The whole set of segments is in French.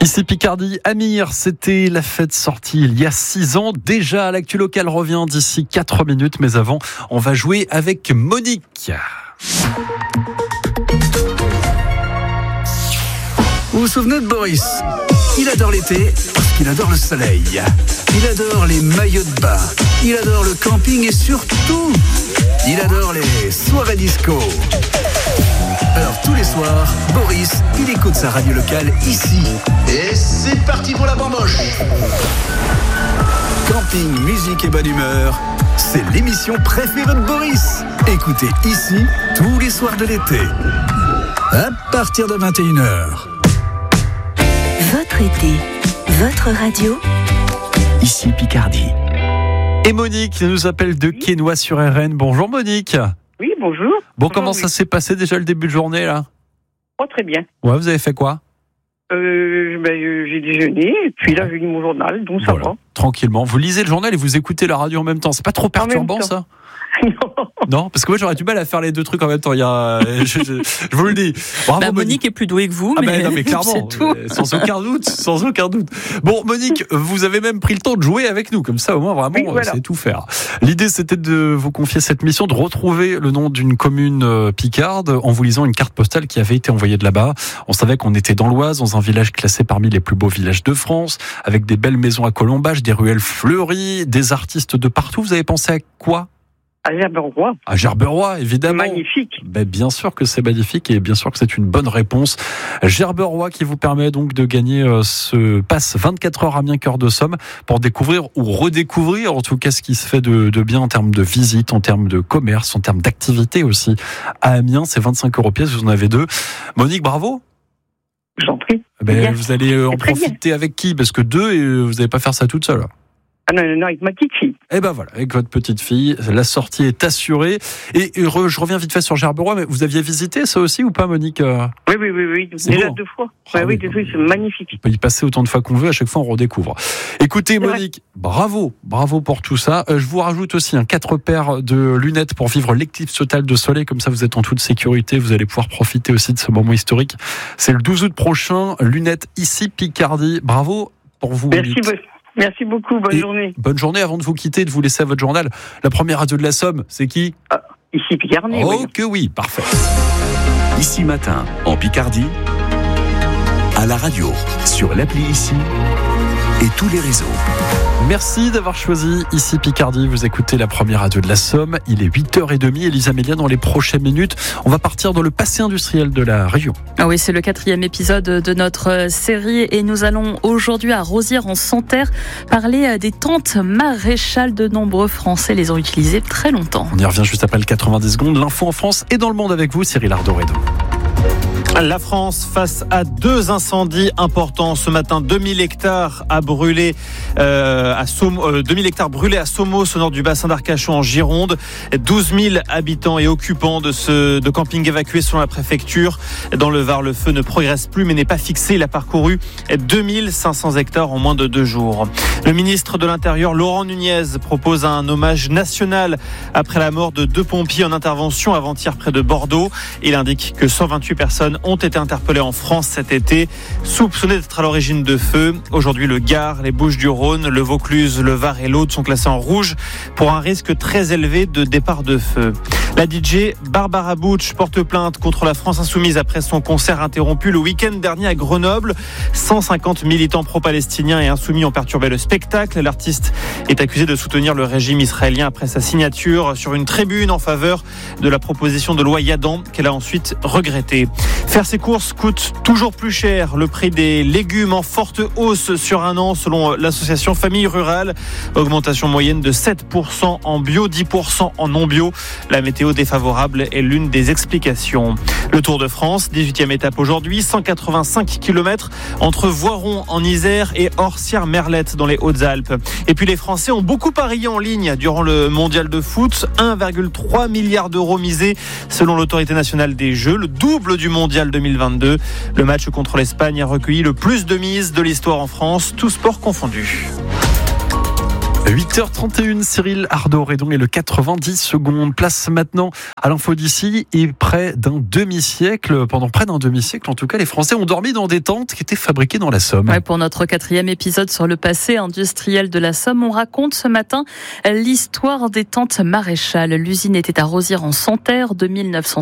Ici Picardie, Amir, c'était la fête sortie il y a 6 ans. Déjà, l'actu locale revient d'ici 4 minutes. Mais avant, on va jouer avec Monique. Vous vous souvenez de Boris ? Il adore l'été parce qu'il adore le soleil. Il adore les maillots de bain. Il adore le camping et surtout, il adore les soirées disco. Alors tous les soirs, Boris, il écoute sa radio locale ici. Et c'est parti pour la bamboche. Camping, musique et bonne humeur, c'est l'émission préférée de Boris. Écoutez ici tous les soirs de l'été. À partir de 21h. Votre été, votre radio. Ici Picardie. Et Monique nous appelle de Quesnoy sur RN. Bonjour Monique. Oui, bonjour. Bon, comment ça s'est passé déjà le début de journée là ? Oh, très bien. Ouais, vous avez fait quoi ? J'ai déjeuné, et puis là, j'ai lu mon journal, donc ça Voilà, va. tranquillement. Vous lisez le journal et vous écoutez la radio en même temps. C'est pas trop perturbant ça ? Non, parce que moi j'aurais du mal à faire les deux trucs en même temps. Je vous le dis. Bravo, Monique est plus douée que vous, mais, non, mais clairement, c'est tout. sans aucun doute. Bon, Monique, vous avez même pris le temps de jouer avec nous, comme ça au moins vraiment, oui, voilà. C'est tout faire. L'idée c'était de vous confier cette mission, de retrouver le nom d'une commune picarde en vous lisant une carte postale qui avait été envoyée de là-bas. On savait qu'on était dans l'Oise, dans un village classé parmi les plus beaux villages de France, avec des belles maisons à colombages, des ruelles fleuries, des artistes de partout. Vous avez pensé à quoi ? À Gerberoy. À Gerberoy, évidemment. Magnifique. Ben, bien sûr que c'est magnifique et bien sûr que c'est une bonne réponse. Gerberoy qui vous permet donc de gagner ce pass 24 heures Amiens Cœur de Somme pour découvrir ou redécouvrir en tout cas ce qui se fait de bien en termes de visite, en termes de commerce, en termes d'activité aussi. À Amiens, c'est 25 € pièce, vous en avez 2. Monique, bravo. J'en prie. Ben, vous allez en profiter avec qui ? Parce que 2, vous n'allez pas faire ça toute seule. Ah non, avec ma petite fille. Et ben voilà, avec votre petite fille, la sortie est assurée. Et je reviens vite fait sur Gerberoy, mais vous aviez visité ça aussi ou pas, Monique ? Oui. C'est déjà beau. 2 fois. Oui, 2 fois, c'est magnifique. On peut y passer autant de fois qu'on veut, à chaque fois on redécouvre. Écoutez Monique, bravo pour tout ça. Je vous rajoute aussi 4 paires de lunettes pour vivre l'éclipse totale de soleil, comme ça vous êtes en toute sécurité, vous allez pouvoir profiter aussi de ce moment historique. C'est le 12 août prochain, lunettes ici Picardie. Bravo pour vous Monique. Merci beaucoup, bonne journée. Bonne journée. Avant de vous quitter, de vous laisser à votre journal, la première radio de la Somme, c'est qui ? Ici Picardie. Oh que oui, parfait. Ici matin, en Picardie, à la radio, sur l'appli Ici et tous les réseaux. Merci d'avoir choisi Ici Picardie. Vous écoutez la première radio de la Somme. Il est 8h30. Elisa Mélia, dans les prochaines minutes, on va partir dans le passé industriel de la région. Ah oui, c'est le 4e épisode de notre série et nous allons aujourd'hui à Rosières en Santerre parler des tentes maréchales. De nombreux Français les ont utilisées très longtemps. On y revient juste après le 90 secondes. L'info en France et dans le monde avec vous, Cyril Ardoredo. La France face à 2 incendies importants ce matin. 2000 hectares à brûler 2000 hectares brûlés à Somos au nord du bassin d'Arcachon en Gironde. 12 000 habitants et occupants de camping évacués selon la préfecture. Dans le Var, le feu ne progresse plus mais n'est pas fixé. Il a parcouru 2500 hectares en moins de 2 jours. Le ministre de l'Intérieur, Laurent Nunez, propose un hommage national après la mort de 2 pompiers en intervention avant-hier près de Bordeaux. Il indique que 128 personnes ont été interpellés en France cet été, soupçonnés d'être à l'origine de feux. Aujourd'hui, le Gard, les Bouches-du-Rhône, le Vaucluse, le Var et l'Aude sont classés en rouge pour un risque très élevé de départ de feu. La DJ Barbara Butch porte plainte contre la France Insoumise après son concert interrompu le week-end dernier à Grenoble. 150 militants pro-palestiniens et insoumis ont perturbé le spectacle. L'artiste est accusé de soutenir le régime israélien après sa signature sur une tribune en faveur de la proposition de loi Yadan qu'elle a ensuite regrettée. Faire ses courses coûte toujours plus cher. Le prix des légumes en forte hausse sur un an selon l'association Famille Rurale. Augmentation moyenne de 7% en bio, 10% en non bio. La météo défavorable est l'une des explications. Le Tour de France, 18e étape aujourd'hui, 185 km entre Voiron en Isère et Orsières-Merlette dans les Hautes-Alpes. Et puis les Français ont beaucoup parié en ligne durant le mondial de foot. 1,3 milliard d'euros misés selon l'autorité nationale des Jeux, le double du mondial 2022. Le match contre l'Espagne a recueilli le plus de mises de l'histoire en France, tous sports confondus. 8h31, Cyril Ardo-Redon et le 90 secondes. Place maintenant à l'info d'ici et près d'un demi-siècle, pendant près d'un demi-siècle en tout cas, les Français ont dormi dans des tentes qui étaient fabriquées dans la Somme. Ouais, pour notre 4e épisode sur le passé industriel de la Somme, on raconte ce matin l'histoire des tentes Maréchal. L'usine était à Rosières-en-Santerre de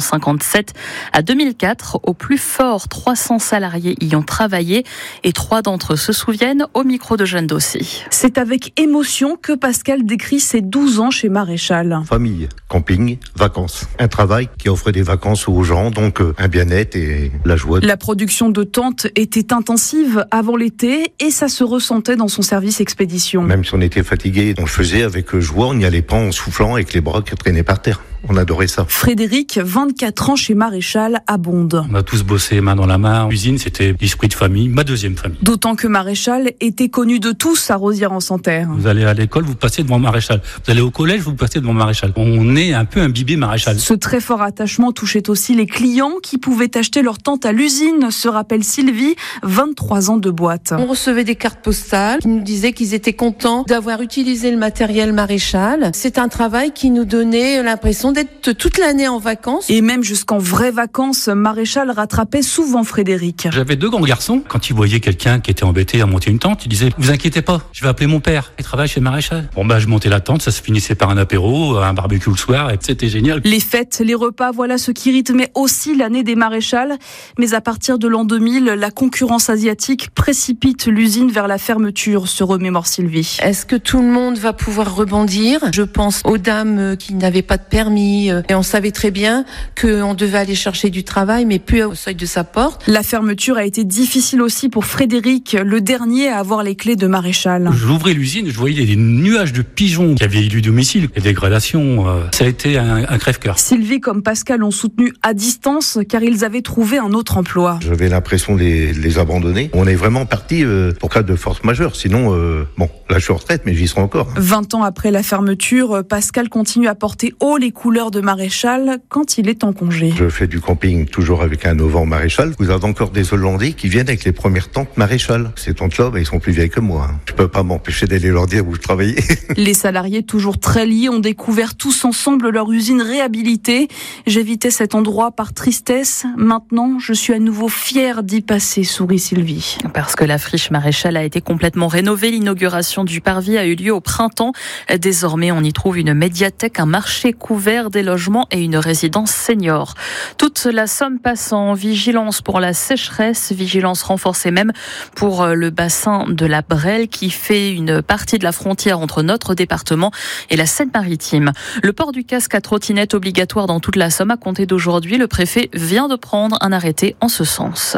1957 à 2004. Au plus fort, 300 salariés y ont travaillé et 3 d'entre eux se souviennent au micro de Jeanne Dossy. C'est avec émotion que Pascal décrit ses 12 ans chez Maréchal. Famille, camping, vacances. Un travail qui offre des vacances aux gens, donc un bien-être et la joie. La production de tentes était intensive avant l'été et ça se ressentait dans son service expédition. Même si on était fatigué, on le faisait avec joie, on n'y allait pas en soufflant avec les bras qui traînaient par terre. On adorait ça. Frédéric, 24 ans chez Maréchal, abonde. On a tous bossé main dans la main. L'usine, c'était l'esprit de famille, ma deuxième famille. D'autant que Maréchal était connu de tous à Rosières-en-Santerre. Vous allez à l'école, vous passez devant Maréchal. Vous allez au collège, vous passez devant Maréchal. On est un peu imbibé Maréchal. Ce très fort attachement touchait aussi les clients qui pouvaient acheter leur tente à l'usine, se rappelle Sylvie, 23 ans de boîte. On recevait des cartes postales qui nous disaient qu'ils étaient contents d'avoir utilisé le matériel Maréchal. C'est un travail qui nous donnait l'impression d'être toute l'année en vacances. Et même jusqu'en vraies vacances, Maréchal rattrapait souvent Frédéric. J'avais 2 grands garçons. Quand ils voyaient quelqu'un qui était embêté à monter une tente, ils disaient « Vous inquiétez pas, je vais appeler mon père. Il travaille chez Maréchal. » Bon je montais la tente, ça se finissait par un apéro, un barbecue le soir, et c'était génial. Les fêtes, les repas, voilà ce qui rythmait aussi l'année des Maréchal. Mais à partir de l'an 2000, la concurrence asiatique précipite l'usine vers la fermeture, se remémore Sylvie. Est-ce que tout le monde va pouvoir rebondir ? Je pense aux dames qui n'avaient pas de permis. Et on savait très bien qu'on devait aller chercher du travail, mais plus au seuil de sa porte. La fermeture a été difficile aussi pour Frédéric, le dernier à avoir les clés de Maréchal. J'ouvrais l'usine, je voyais des nuages de pigeons qui avaient élu domicile. Les dégradations, ça a été un crève-cœur. Sylvie comme Pascal ont soutenu à distance car ils avaient trouvé un autre emploi. J'avais l'impression de les abandonner. On est vraiment parti pour cas de force majeure. Sinon, là je suis en retraite, mais j'y serai encore. 20 ans après la fermeture, Pascal continue à porter haut les couleurs de Maréchal quand il est en congé. Je fais du camping toujours avec un auvent Maréchal. Vous avez encore des Hollandais qui viennent avec les premières tentes Maréchal. Ces tentes-là, ils sont plus vieilles que moi. Je peux pas m'empêcher d'aller leur dire où je travaillais. Les salariés, toujours très liés, ont découvert tous ensemble leur usine réhabilitée. J'évitais cet endroit par tristesse. Maintenant, je suis à nouveau fière d'y passer, sourit Sylvie. Parce que la friche Maréchal a été complètement rénovée. L'inauguration du parvis a eu lieu au printemps. Désormais, on y trouve une médiathèque, un marché couvert, des logements et une résidence senior. Toute la Somme passe en vigilance pour la sécheresse, vigilance renforcée même pour le bassin de la Brelle qui fait une partie de la frontière entre notre département et la Seine-Maritime. Le port du casque à trottinette obligatoire dans toute la Somme à compter d'aujourd'hui. Le préfet vient de prendre un arrêté en ce sens.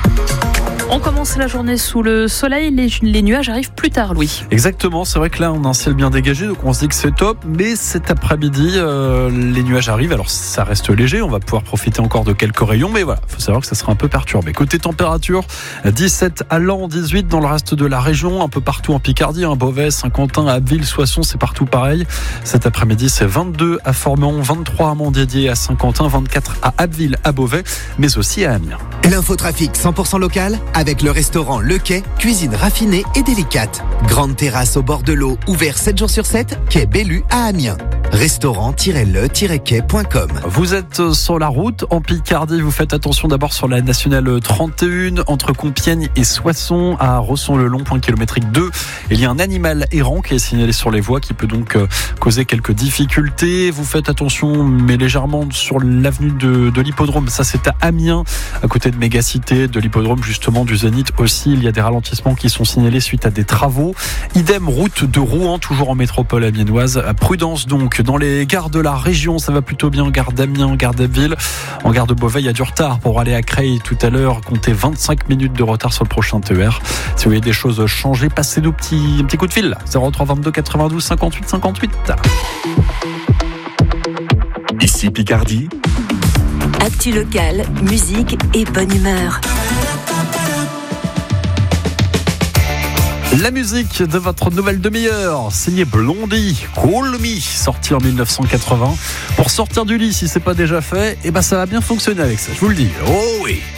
On commence la journée sous le soleil, les nuages arrivent plus tard, Louis. Exactement, c'est vrai que là on a un ciel bien dégagé, donc on se dit que c'est top, mais cet après-midi les nuages arrivent, alors ça reste léger, on va pouvoir profiter encore de quelques rayons, mais voilà, il faut savoir que ça sera un peu perturbé. Côté température, 17 à Laon, 18 dans le reste de la région, un peu partout en Picardie, Beauvais, Saint-Quentin, Abbeville, Soissons, c'est partout pareil. Cet après-midi c'est 22 à Formeron, 23 à Montdidier, à Saint-Quentin, 24 à Abbeville, à Beauvais, mais aussi à Amiens. L'infotrafic 100% local avec le restaurant Le Quai, cuisine raffinée et délicate. Grande terrasse au bord de l'eau, ouvert 7 jours sur 7, quai Bellu à Amiens. Restaurant-le-quai.com. Vous êtes sur la route en Picardie, vous faites attention d'abord sur la nationale 31 entre Compiègne et Soissons à Rosson-le-Long, point kilométrique 2. Il y a un animal errant qui est signalé sur les voies qui peut donc causer quelques difficultés. Vous faites attention mais légèrement sur l'avenue de l'Hippodrome, ça c'est à Amiens, à côté de Mégacité, de l'Hippodrome justement, du Zénith aussi. Il y a des ralentissements qui sont signalés suite à des travaux. Idem route de Rouen, toujours en métropole amiénoise. Prudence donc dans les gares de la région, ça va plutôt bien. Gare d'Amiens, gare d'Abbeville. En gare de Beauvais, il y a du retard pour aller à Creil tout à l'heure. Comptez 25 minutes de retard sur le prochain TER. Si vous voyez des choses changer, passez-nous un petit coup de fil. 03 22 92 58 58. Ici Picardie. Actu locale, musique et bonne humeur. La musique de votre nouvelle demi-heure, signée Blondie, Call Me, sorti en 1980. Pour sortir du lit, si c'est pas déjà fait, ça va bien fonctionner avec ça, je vous le dis. Oh oui.